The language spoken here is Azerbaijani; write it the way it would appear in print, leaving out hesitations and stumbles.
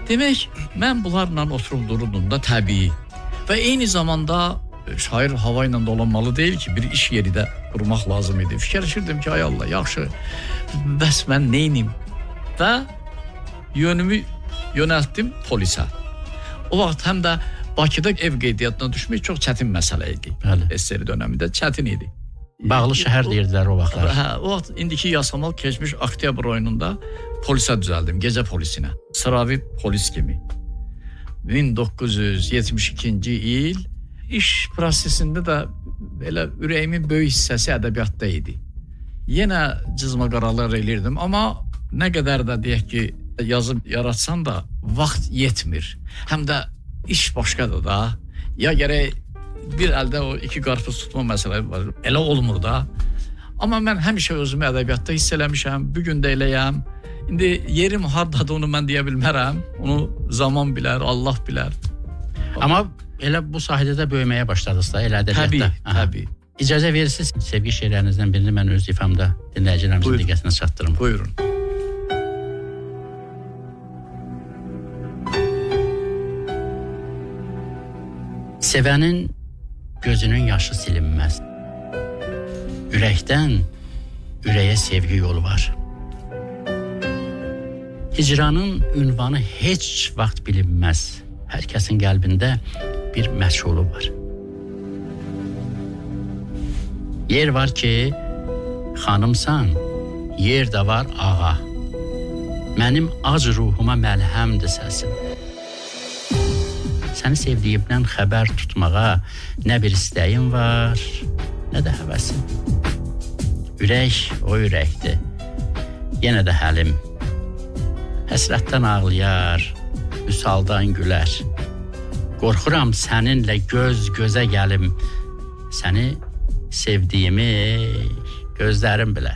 Demək, mən bunlarla oturub dururdum da təbii. Və eyni zamanda şair hava ilə dolanmalı deyil ki, bir iş yeri də qurmaq lazım idi. Fikirləşirdim ki, ay Allah, yaxşı, bəs mən neynim? Və yönümü yönəltdim polisə. O vaxt həm də Bakıda ev qeydiyyatına düşmək çox çətin məsələ idi. SSR dönəmində çətin idi. Bağlı şəhər deyirdilər o vaxtlar. Hə, o vaxt indiki Yasamal keçmiş oktyabr oyununda polisə düzəldim, gecə polisinə. Sıravi polis kimi. 1972-ci il iş prosesində də elə ürəyimin böyük hissəsi ədəbiyyatda idi. Yenə cızma qaralar elirdim, amma nə qədər də deyək ki, yazıb yaratsan da vaxt yetmir. Həm də iş başqadır da. Ya gərək bir əldə o iki qarpız tutma məsələsi var. Elə olmur da. Amma mən həmişə özümü ədəbiyyatda hiss eləmişəm. Bugün də eləyəm. İndi yerim hardadır onu mən deyə bilmərəm. Onu zaman bilər, Allah bilər. Amma elə bu sahədə də böyüməyə başladınız da, elə ədəbiyyatda. Təbii. İcazə verirsiniz, sevgi şeirlərinizdən birini mən öz ifamda dinləyicilərimizin diqqətinə çatdırım. Buyurun. Sevənin gözünün yaşı silinməz. Ürəkdən ürəyə sevgi yolu var. Hicranın ünvanı heç vaxt bilinməz. Hər kəsin qəlbində bir məşğulu var. Yer var ki, xanımsan, yer də var ağa. Mənim ac ruhuma məlhəmdir səsin. Səni sevdiyimdən xəbər tutmağa nə bir istəyim var, nə də həvəsim. Ürək o ürəkdir, yenə də həlim. Həsrətdən ağlayar, üsaldan gülər. Qorxuram səninlə göz gözə gəlim. Səni sevdiyimi gözlərim bilər.